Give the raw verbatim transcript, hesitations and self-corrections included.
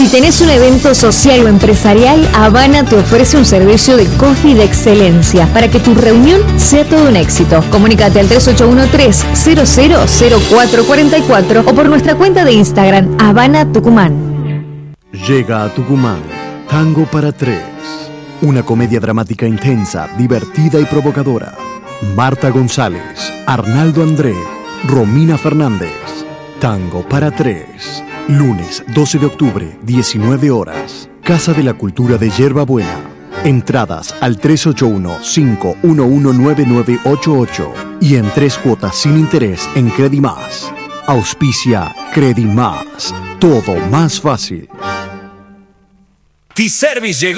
Si tenés un evento social o empresarial, Habana te ofrece un servicio de coffee de excelencia para que tu reunión sea todo un éxito. Comunícate al tres ocho uno tres, cero cero cero cuatro cuatro cuatro o por nuestra cuenta de Instagram, Habana Tucumán. Llega a Tucumán Tango para Tres, una comedia dramática intensa, divertida y provocadora. Marta González, Arnaldo André, Romina Fernández. Tango para Tres. Lunes doce de octubre, diecinueve horas. Casa de la Cultura de Yerba Buena. Entradas al tres ocho uno, cinco uno uno, nueve nueve ocho ocho y en tres cuotas sin interés en Credimás. Auspicia Credimás. Todo más fácil. T-Service llegó.